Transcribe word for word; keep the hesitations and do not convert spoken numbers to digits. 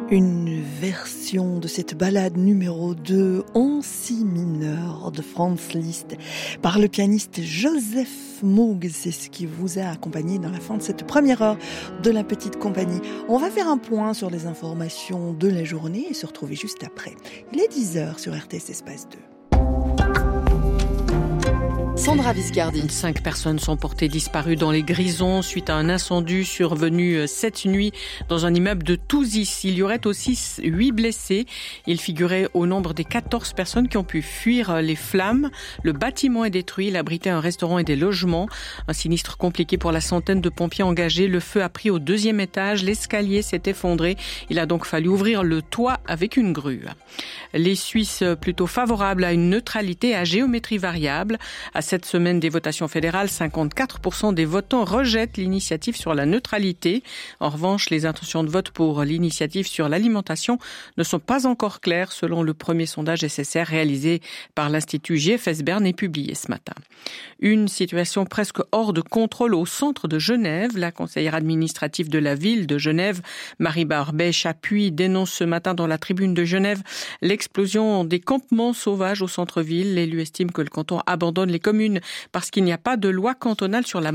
Une version de cette ballade numéro deux en si mineur de Franz Liszt par le pianiste Joseph Moog. C'est ce qui vous a accompagné dans la fin de cette première heure de la petite compagnie. On va faire un point sur les informations de la journée et se retrouver juste après. Il est dix heures sur R T S Espace deux. Sandra Viscardi. Cinq personnes sont portées disparues dans les Grisons suite à un incendie survenu cette nuit dans un immeuble de Touzis. Il y aurait aussi huit blessés. Ils figuraient au nombre des quatorze personnes qui ont pu fuir les flammes. Le bâtiment est détruit. Il abritait un restaurant et des logements. Un sinistre compliqué pour la centaine de pompiers engagés. Le feu a pris au deuxième étage. L'escalier s'est effondré. Il a donc fallu ouvrir le toit avec une grue. Les Suisses plutôt favorables à une neutralité à géométrie variable. À cette semaine des votations fédérales, cinquante-quatre pour cent des votants rejettent l'initiative sur la neutralité. En revanche, les intentions de vote pour l'initiative sur l'alimentation ne sont pas encore claires selon le premier sondage S S R réalisé par l'Institut G F S Bern et publié ce matin. Une situation presque hors de contrôle au centre de Genève. La conseillère administrative de la ville de Genève, Marie Barbet-Chapuis, dénonce ce matin dans la tribune de Genève l'explosion des campements sauvages au centre-ville. L'élu estime que le canton abandonne les communes parce qu'il n'y a pas de loi cantonale sur la